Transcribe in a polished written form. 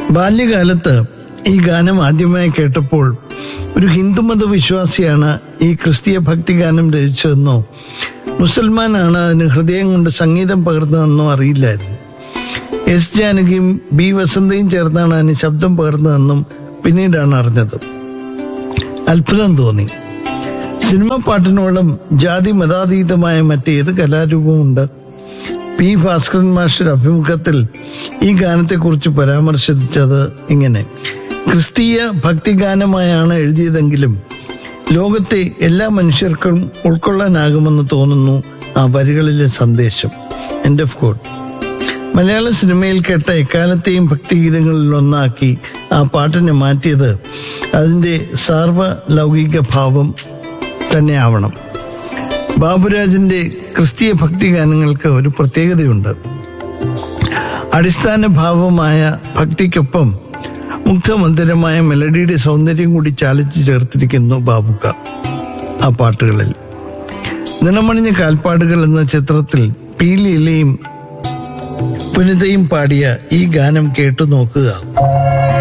ബാല്യകാലത്ത് ഈ ഗാനം ആദ്യമായി കേട്ടപ്പോൾ ഒരു ഹിന്ദുമത വിശ്വാസിയാണ് ഈ ക്രിസ്തീയ ഭക്തിഗാനം രചിച്ചതെന്നോ മുസൽമാനാണ് അതിന് ഹൃദയം കൊണ്ട് സംഗീതം പകർന്നതെന്നോ അറിയില്ലായിരുന്നു. എസ് ജാനകിയും ബി വസന്തയും ചേർന്നാണ് അതിന് ശബ്ദം പകർന്നതെന്നും പിന്നീടാണ് അറിഞ്ഞത്. അത്ഭുതം തോന്നി. സിനിമ പാട്ടിനോളം ജാതി മതാതീതമായ മറ്റേത് കലാരൂപമുണ്ട്? പി ഭാസ്കരൻ മാസ്റ്റർ അഭിമുഖത്തിൽ ഈ ഗാനത്തെക്കുറിച്ച് പരാമർശിച്ചത് ഇങ്ങനെ: ക്രിസ്തീയ ഭക്തിഗാനമായാണ് എഴുതിയതെങ്കിലും ലോകത്തെ എല്ലാ മനുഷ്യർക്കും ഉൾക്കൊള്ളാനാകുമെന്ന് തോന്നുന്നു ആ വരികളിലെ സന്ദേശം. End of coat. മലയാള സിനിമയിൽ കേട്ട എക്കാലത്തെയും ഭക്തിഗീതങ്ങളിൽ ഒന്നാക്കി ആ പാട്ടിനെ മാറ്റിയത് അതിൻ്റെ സാർവലൗകിക ഭാവം തന്നെ ആവണം. ബാബുരാജിന്റെ ക്രിസ്തീയ ഭക്തിഗാനങ്ങൾക്ക് ഒരു പ്രത്യേകതയുണ്ട്. അടിസ്ഥാന ഭാവമായ ഭക്തിക്കൊപ്പം മുഗ്ധമന്ദിരമായ മെലഡിയുടെ സൗന്ദര്യം കൂടി ചാലിച്ചു ചേർത്തിരിക്കുന്നു ബാബുക്ക ആ പാട്ടുകളിൽ. നിണമണിഞ്ഞ കാൽപ്പാടുകൾ എന്ന ചിത്രത്തിൽ പി ലീലയും പുനിതയും പാടിയ ഈ ഗാനം കേട്ടു നോക്കുക.